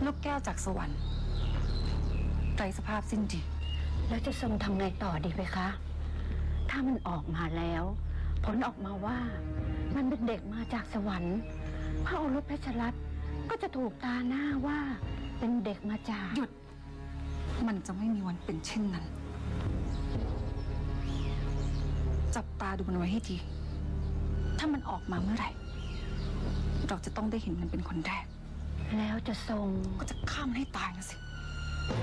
ลูกแก้วจากสวรรค์ไร้สภาพสิ้นดีแล้วจะทรงทำไงต่อดีไหมคะถ้ามันออกมาแล้วผลออกมาว่ามันเป็นเด็กมาจากสวรรค์พระโอรสเพชรรัตน์ก็จะถูกตาหน้าว่าเป็นเด็กมาจากหยุดมันจะไม่มีวันเป็นเช่นนั้นจับตาดูมันไว้ให้ดีถ้ามันออกมาเมื่อไหร่เราจะต้องได้เห็นมันเป็นคนแรกแล้วจะทรงก็จะฆ่ามันให้ตายนะสิ